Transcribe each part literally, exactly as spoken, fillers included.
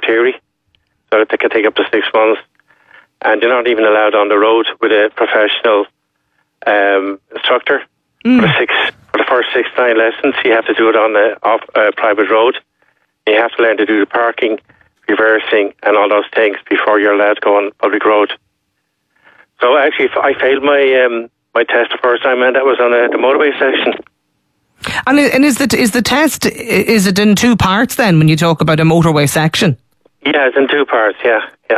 theory, so it can take up to six months. And you're not even allowed on the road with a professional um, instructor mm. for, the six, for the first six, nine lessons. You have to do it on a, off, a private road. You have to learn to do the parking, reversing, and all those things before you're allowed to go on public road. So actually, I failed my um, my test the first time, and that was on a, the motorway section. And and is the is the test, is it in two parts then when you talk about a motorway section? Yeah, it's in two parts. Yeah, yeah.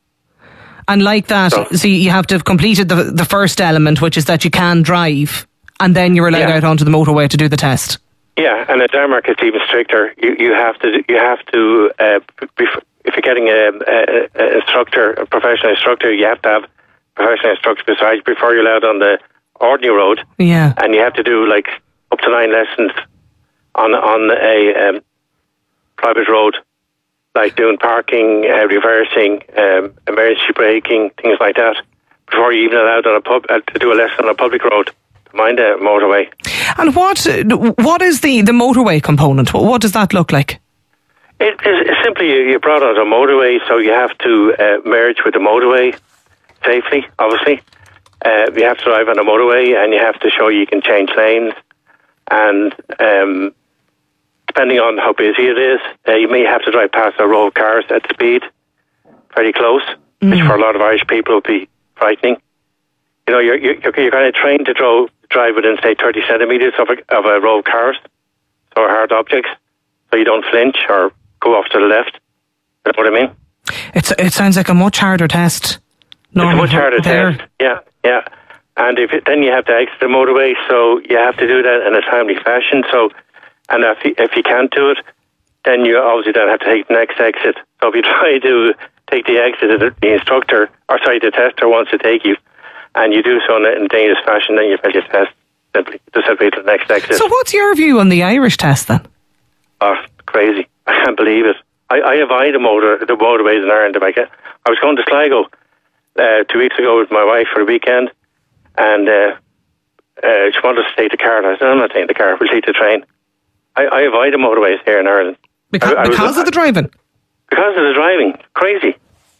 And like that, so, so you have to have completed the the first element, which is that you can drive, and then you're allowed yeah. out onto the motorway to do the test. Yeah, and in Denmark it's even stricter. You you have to you have to uh, if you're getting a, a, a instructor, a professional instructor, you have to have professional instructor beside you before you're allowed on the ordinary road. Yeah, and you have to do like up to nine lessons on on a um, private road, like doing parking, uh, reversing, um, emergency braking, things like that, before you're even allowed on a pub uh, to do a lesson on a public road. Mind a motorway. And what what is the, the motorway component? What does that look like? It, it's, it's simply you're brought on a motorway, so you have to uh, merge with the motorway safely, obviously. Uh, you have to drive on a motorway and you have to show you can change lanes. And um, depending on how busy it is, uh, you may have to drive past a row of cars at speed, very close, mm. which for a lot of Irish people would be frightening. You know, you're you're, you're kind of trained to drive, drive within, say, thirty centimetres of a, of a row of cars, so hard objects, so you don't flinch or go off to the left. You know what I mean? It's it sounds like a much harder test. It's a much harder there. test. Yeah, yeah. And if it, then you have to exit the motorway, so you have to do that in a timely fashion. So, and if you, if you can't do it, then you obviously then have to take the next exit. So if you try to take the exit, the instructor, or sorry, the tester wants to take you, and you do so in a, in a dangerous fashion, then you fail your test. Simply just have to wait to the next exit. So what's your view on the Irish test then? Oh, crazy! I can't believe it. I, I avoid the motor the motorways in Ireland. If I get, I was going to Sligo uh, two weeks ago with my wife for the weekend, and uh, uh, she wanted to take the car. I said, I'm not taking the car. We'll take the train. I, I avoid the motorways here in Ireland. Because, I, I because was, of the driving? Because of the driving. Crazy.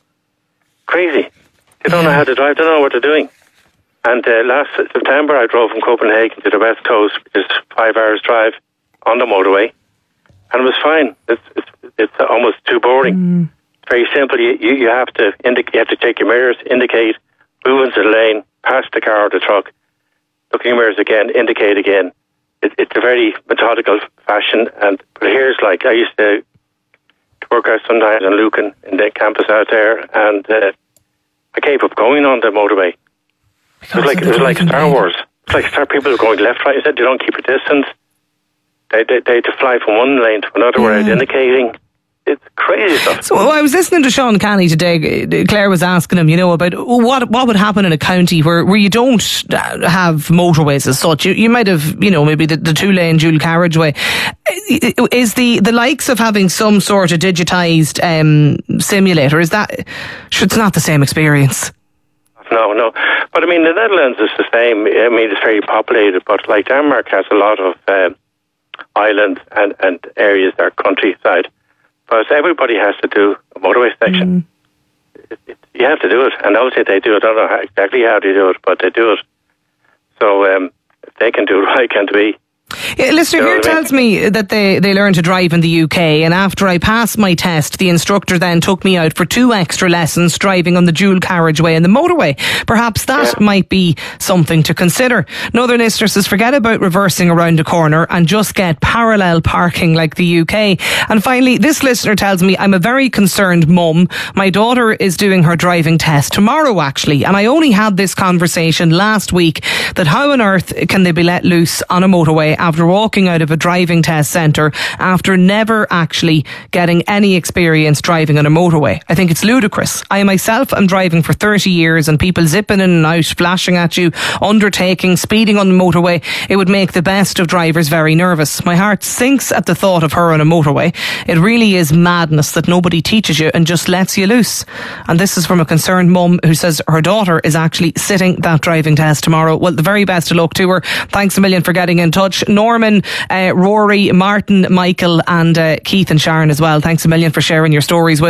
Crazy. They don't know how to drive. They don't know what they're doing. And uh, last September, I drove from Copenhagen to the West Coast, which is five hours drive on the motorway, and it was fine. It's it's, it's almost too boring. Mm. It's very simple. You, you you have to indicate. You have to check your mirrors, indicate, move into the lane, pass the car or the truck, look in your mirrors again, indicate again. It, it's a very methodical fashion. And but here's like I used to work out sometimes in Lucan in the campus out there, and uh, I gave up going on the motorway. It was like it was like Star Wars. It's like Star people are going left, right. They don't keep a distance. They they they had to fly from one lane to another yeah. without indicating. It's crazy stuff. So I was listening to Sean Canny today. Claire was asking him, you know, about what what would happen in a county where, where you don't have motorways as such. You, you might have, you know, maybe the, the two lane dual carriageway. Is the, the likes of having some sort of digitised um, simulator? Is that? It's not the same experience. No, no. But I mean, the Netherlands is the same. I mean, it's very populated, but like Denmark has a lot of uh, islands and, and areas that are countryside. But everybody has to do a motorway section. Mm. It, it, you have to do it. And obviously they do it. I don't know how, exactly how they do it, but they do it. So um, if they can do it, I can't be. Yeah, listener here tells me that they, they learn to drive in the U K, and after I passed my test, the instructor then took me out for two extra lessons driving on the dual carriageway and the motorway. Perhaps that yeah. might be something to consider. Another listener says, forget about reversing around a corner and just get parallel parking like the U K. And finally, this listener tells me, I'm a very concerned mum. My daughter is doing her driving test tomorrow, actually, and I only had this conversation last week that how on earth can they be let loose on a motorway after walking out of a driving test centre after never actually getting any experience driving on a motorway. I think it's ludicrous. I myself am driving for thirty years and people zipping in and out, flashing at you, undertaking, speeding on the motorway. It would make the best of drivers very nervous. My heart sinks at the thought of her on a motorway. It really is madness that nobody teaches you and just lets you loose. And this is from a concerned mum who says her daughter is actually sitting that driving test tomorrow. Well, the very best of luck to her. Thanks a million for getting in touch. Norman, uh, Rory, Martin, Michael and uh, Keith and Sharon as well. Thanks a million for sharing your stories with